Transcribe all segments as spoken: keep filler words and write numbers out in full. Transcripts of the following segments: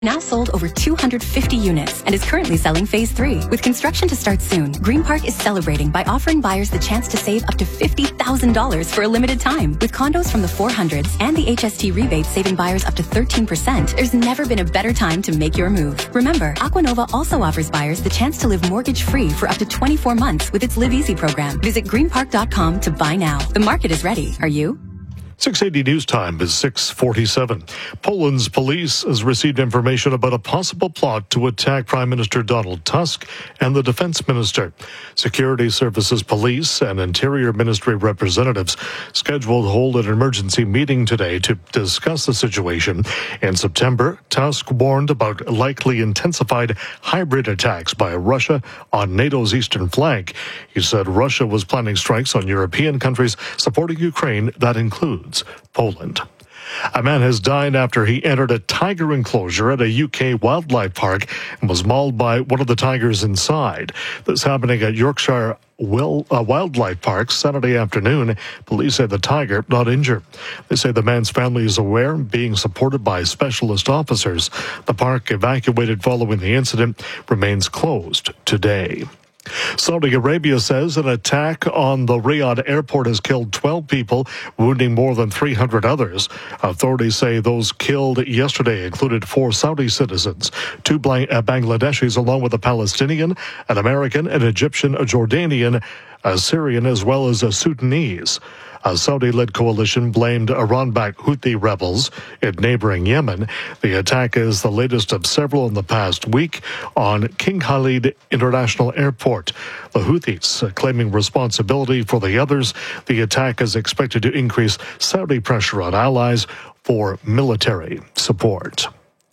Now sold over two hundred fifty units and is currently selling phase three. With construction to start soon, Green Park is celebrating by offering buyers the chance to save up to fifty thousand dollars for a limited time. With condos from the four hundreds and the H S T rebate saving buyers up to thirteen percent, there's never been a better time to make your move. Remember, Aquanova also offers buyers the chance to live mortgage-free for up to twenty-four months with its Live Easy program. Visit green park dot com to buy now. The market is ready. Are you? six eighty News Time is six forty-seven. Poland's police has received information about a possible plot to attack Prime Minister Donald Tusk and the defense minister. Security Services Police and Interior Ministry representatives scheduled to hold an emergency meeting today to discuss the situation. In September, Tusk warned about likely intensified hybrid attacks by Russia on NATO's eastern flank. He said Russia was planning strikes on European countries supporting Ukraine. That includes Poland. A man has died after he entered a tiger enclosure at a U K wildlife park and was mauled by one of the tigers inside. This happening at Yorkshire Will, uh, Wildlife Park Saturday afternoon. Police say the tiger not injured. They say the man's family is aware, being supported by specialist officers. The park, evacuated following the incident, remains closed today. Saudi Arabia says an attack on the Riyadh airport has killed twelve people, wounding more than three hundred others. Authorities say those killed yesterday included four Saudi citizens, two Bangladeshis along with a Palestinian, an American, an Egyptian, a Jordanian, a Syrian, as well as a Sudanese. A Saudi-led coalition blamed Iran-backed Houthi rebels in neighboring Yemen. The attack is the latest of several in the past week on King Khalid International Airport. The Houthis claiming responsibility for the others. The attack is expected to increase Saudi pressure on allies for military support.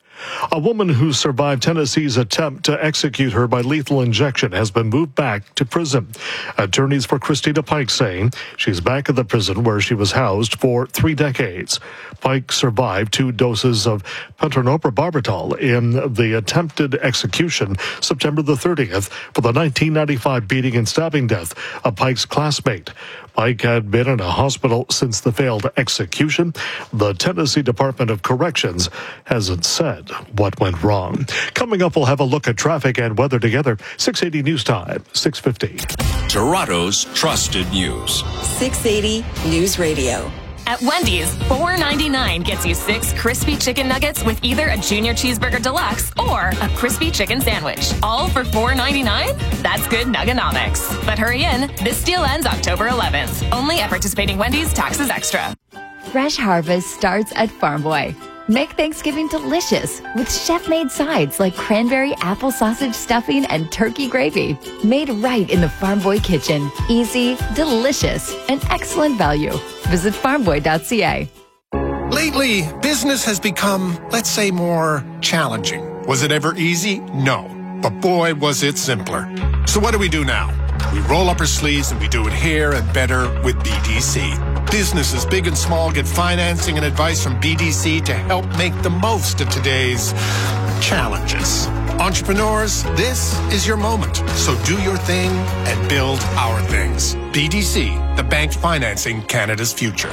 A woman who survived Tennessee's attempt to execute her by lethal injection has been moved back to prison. Attorneys for Christina Pike say she's back at the prison where she was housed for three decades. Pike survived two doses of pentobarbital in the attempted execution September the thirtieth for the nineteen ninety-five beating and stabbing death of Pike's classmate. Pike had been in a hospital since the failed execution. The Tennessee Department of Corrections hasn't said what went wrong. Coming up, we'll have a look at traffic and weather together. six eighty News Time, six fifty. Toronto's trusted news. six eighty News Radio. At Wendy's, four ninety-nine gets you six crispy chicken nuggets with either a junior cheeseburger deluxe or a crispy chicken sandwich. All for four ninety-nine? That's good nuggenomics. But hurry in, this deal ends October eleventh. Only at participating Wendy's, taxes extra. Fresh harvest starts at Farm Boy. Make Thanksgiving delicious with chef-made sides like cranberry apple sausage stuffing and turkey gravy. Made right in the Farm Boy kitchen. Easy, delicious, and excellent value. Visit farm boy dot c a. Lately, business has become, let's say, more challenging. Was it ever easy? No. But boy, was it simpler. So what do we do now? We roll up our sleeves and we do it here and better with B D C. Businesses big and small get financing and advice from B D C to help make the most of today's challenges. Entrepreneurs, this is your moment. So do your thing and build our things. B D C, the bank financing Canada's future.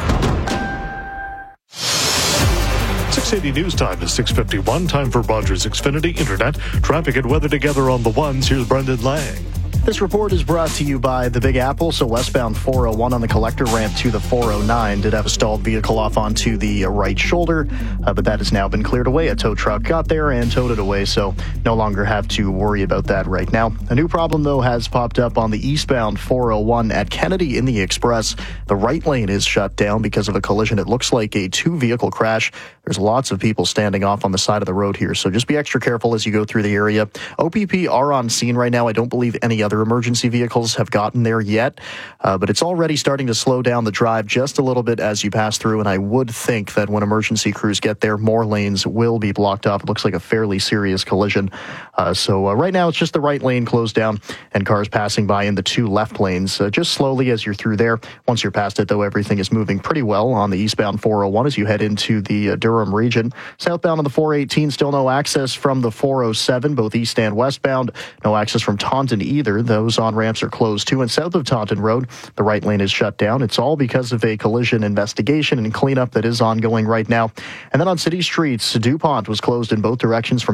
six eighty News Time is six fifty-one. Time for Rogers Xfinity Internet. Traffic and weather together on the ones. Here's Brendan Lang. This report is brought to you by the Big Apple. So westbound four oh one on the collector ramp to the four oh nine did have a stalled vehicle off onto the right shoulder, uh, but that has now been cleared away. A tow truck got there and towed it away, so no longer have to worry about that right now. A new problem, though, has popped up on the eastbound four oh one at Kennedy in the Express. The right lane is shut down because of a collision. It looks like a two-vehicle crash. There's lots of people standing off on the side of the road here, so just be extra careful as you go through the area. O P P are on scene right now. I don't believe any other emergency vehicles have gotten there yet, uh, but it's already starting to slow down the drive just a little bit as you pass through, and I would think that when emergency crews get there, more lanes will be blocked off. It looks like a fairly serious collision. Uh, so uh, right now it's just the right lane closed down and cars passing by in the two left lanes, uh, just slowly as you're through there. Once you're past it, though, everything is moving pretty well on the eastbound four oh one as you head into the uh, Durham region. Southbound on the four eighteen, still no access from the four oh seven, both east and westbound. No access from Taunton either. those on-ramps are closed too. And south of Taunton Road, the right lane is shut down. It's all because of a collision investigation and cleanup that is ongoing right now. And then on city streets, DuPont was closed in both directions from